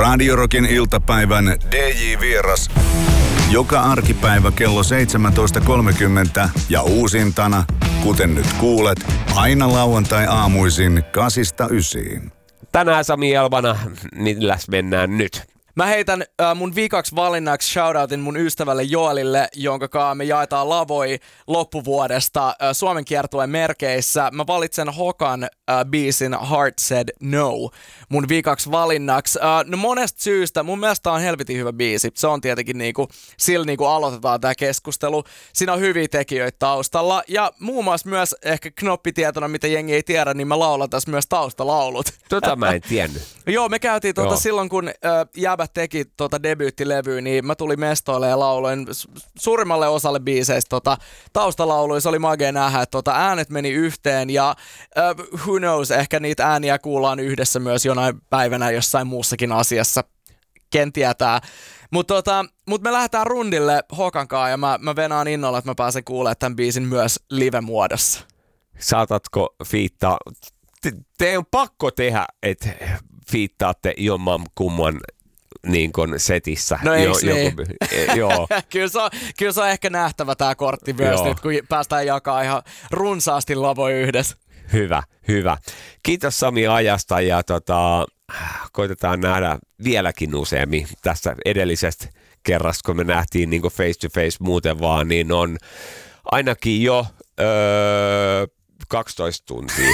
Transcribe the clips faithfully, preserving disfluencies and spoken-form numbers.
Radio Rockin iltapäivän D J-vieras. Joka arkipäivä kello seitsemäntoista kolmekymmentä ja uusintana, kuten nyt kuulet, aina lauantai-aamuisin kasista ysiin. Tänään Sami Elvana, milläs mennään nyt? Mä heitän äh, mun viikaksi valinnaksi shoutoutin mun ystävälle Joelille, jonka kanssa me jaetaan lavoi loppuvuodesta äh, Suomen kiertueen merkeissä. Mä valitsen Hokan äh, biisin Heart Said No mun viikaksi valinnaksi. Äh, no monesta syystä, mun mielestä on helvetin hyvä biisi. Se on tietenkin niinku, sillä niinku aloitetaan tää keskustelu. Siinä on hyviä tekijöitä taustalla ja muun muassa myös ehkä knoppitietona, mitä jengi ei tiedä, niin mä laulan tässä myös taustalaulut. Tota mä en tiennyt. Joo, me käytiin tuota Joo. silloin, kun äh, jäbät teki tuota debyyttilevyä, niin mä tulin mestoille ja lauloin suurimmalle osalle biiseistä tota, taustalauluja. Se oli magea nähdä, että tota, äänet meni yhteen ja uh, who knows, ehkä niitä ääniä kuullaan yhdessä myös jonain päivänä jossain muussakin asiassa. Ken tietää. Mutta tota, mut me lähdetään rundille Hokankaan ja mä, mä venaan innolla, että mä pääsen kuulemaan tämän biisin myös live-muodossa. Saatatko fiittaa? Te, te on pakko tehdä, että fiittaatte jomman kumman niin kuin setissä. No eiks jo, niin? Joku, joo. kyllä, se on, kyllä se on ehkä nähtävä tää kortti myös Joo. nyt, kun päästään jakaa ihan runsaasti lavoja yhdessä. Hyvä, hyvä. Kiitos Sami ajasta ja tota, koitetaan nähdä vieläkin useammin tässä edellisestä kerrasta, kun me nähtiin niin kuin face to face muuten vaan, niin on ainakin jo öö, kaksitoista tuntia.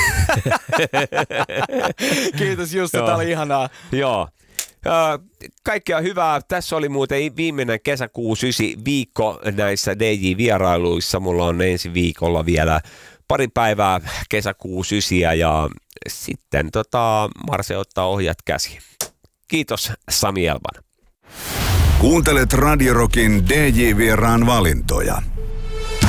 Kiitos Jussi, tää oli ihanaa. Joo. Kaikkea hyvää. Tässä oli muuten viimeinen kesäkuun sysi viikko näissä D J-vierailuissa. Mulla on ensi viikolla vielä pari päivää kesäkuun sysiä ja sitten tota, Marse ottaa ohjat käsiin. Kiitos Sami Elvana. Kuuntelet Radio Rockin D J-vieraan valintoja.